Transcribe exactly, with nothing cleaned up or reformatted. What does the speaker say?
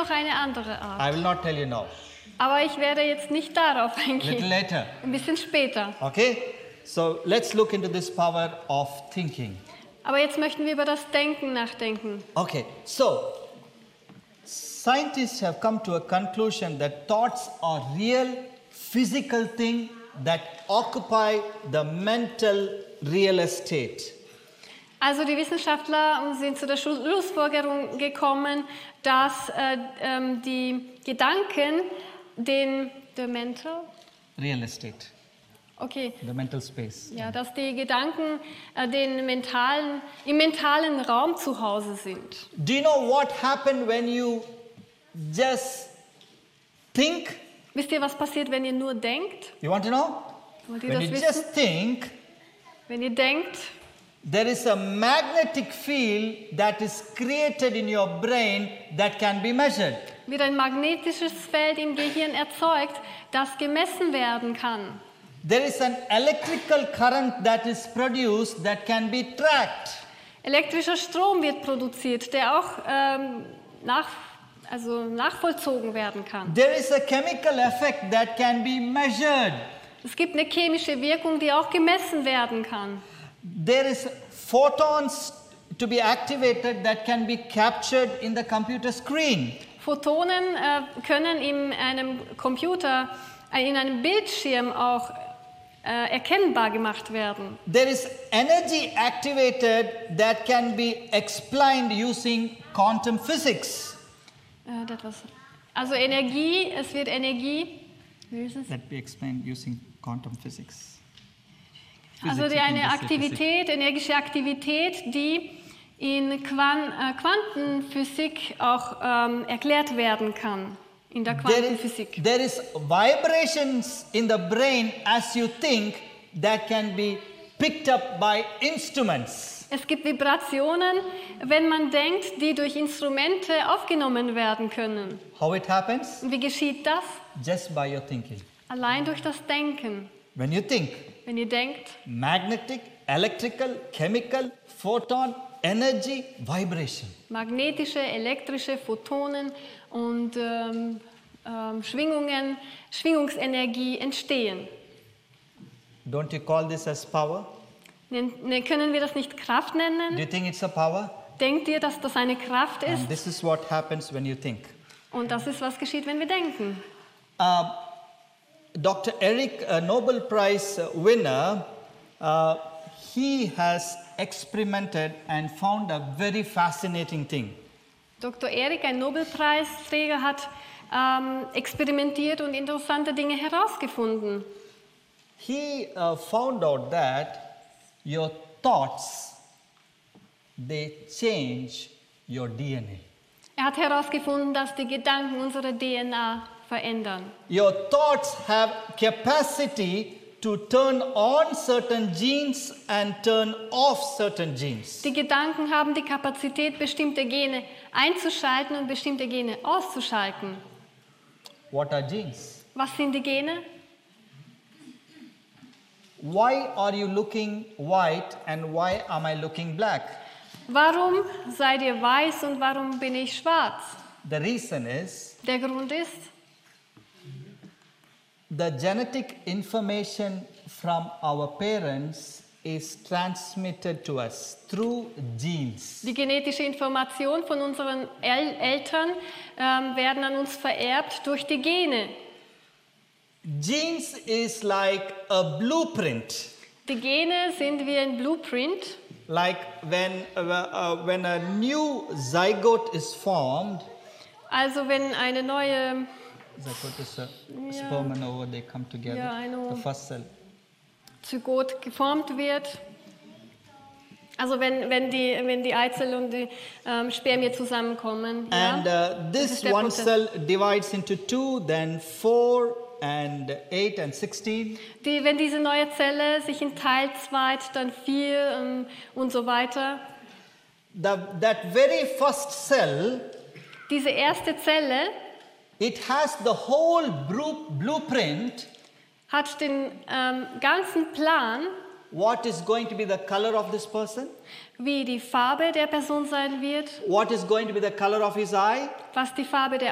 noch eine andere Art. I will not tell you now. Aber ich werde jetzt nicht darauf Little eingehen. later. Ein bisschen später. Okay? So let's look into this power of thinking. Aber jetzt möchten wir über das Denken nachdenken. Okay, so scientists have come to a conclusion that thoughts are real physical thing that occupy the mental real estate. Also die Wissenschaftler sind zu der Schlussfolgerung gekommen, dass äh, ähm, die Gedanken den the mental Real estate, okay the mental space. ja, dass die Gedanken äh, den mentalen im mentalen Raum zu Hause sind. Do you know what happened when you just think? Wisst ihr, was passiert, wenn ihr nur denkt? You want to know? Wollt ihr When das you wissen? just think, Wenn ihr denkt, there is a magnetic field that is created in your brain that can be measured. wird ein magnetisches Feld im Gehirn erzeugt, das gemessen werden kann. There is an electrical current that is produced that can be tracked. Elektrischer Strom wird produziert, der auch ähm, nach, also nachvollzogen werden kann. There is a chemical effect that can be measured. Es gibt eine chemische Wirkung, die auch gemessen werden kann. There is photons to be activated that can be captured in the computer screen. Photonen äh, können in einem Computer, äh, in einem Bildschirm auch äh, erkennbar gemacht werden. There is energy activated that can be explained using quantum physics. Äh, das was, also Energie, es wird Energie, wie ist es? That be explained using quantum physics. Also die eine Aktivität, energische Aktivität, die in Quan äh, Quantenphysik auch ähm, erklärt werden kann, in der There Quantenphysik. is, there is vibrations in the brain as you think that can be picked up by instruments. Es gibt Vibrationen, wenn man denkt, die durch Instrumente aufgenommen werden können. How it happens? Und wie geschieht das? Just by your thinking. Allein durch das Denken. When you think, Wenn ihr denkt, magnetic, electrical, chemical, photon, energy, vibration. magnetische, elektrische Photonen und ähm, ähm, Schwingungen, Schwingungsenergie entstehen. Don't you call this as power? Nen- ne- Können wir das nicht Kraft Do nennen? you think it's a power? Denkt ihr, dass das eine Kraft And ist? this is what happens when you think. Und das ist, was geschieht, wenn wir denken. Uh, Doctor Eric, a Nobel Prize winner, uh, he has experimented and found a very fascinating thing. Doktor Erik, ein Nobelpreisträger, hat ähm, experimentiert und interessante Dinge herausgefunden. He uh, found out that your thoughts, they change your D N A. Er hat herausgefunden, dass die Gedanken unsere D N A verändern. Your thoughts have capacity to turn on certain genes and turn off certain genes. Die Gedanken haben die Kapazität, bestimmte Gene einzuschalten und bestimmte Gene auszuschalten. What are genes? Was sind die Gene? Why are you looking white and why am I looking black? Warum seid ihr weiß und warum bin ich schwarz? The reason is Der Grund ist, the genetic information from our parents is transmitted to us through genes. die genetische Information von unseren El Eltern ähm, werden an uns vererbt durch die Gene. Genes is like a blueprint. Die Gene sind wie ein Blueprint. Like when, uh, uh, when a new zygote is formed, Also wenn eine neue, zygote is a Yeah. sperm and ovum, they come together, Yeah, I know. the first cell. Zygot geformt wird, also wenn, wenn, die, wenn die Eizelle und die ähm, Spermie zusammenkommen. And Ja? uh, Das this ist der one Prozess. cell divides into two, then four and eight and sixteen. Die, wenn diese neue Zelle sich in Teil zweit, dann vier ähm, und so weiter. The, that very first cell, Diese erste Zelle it has the whole bru- blueprint, hat den ähm, ganzen Plan, what is going to be the color of this person, wie die Farbe der Person sein wird, what is going to be the color of his eye, was die Farbe der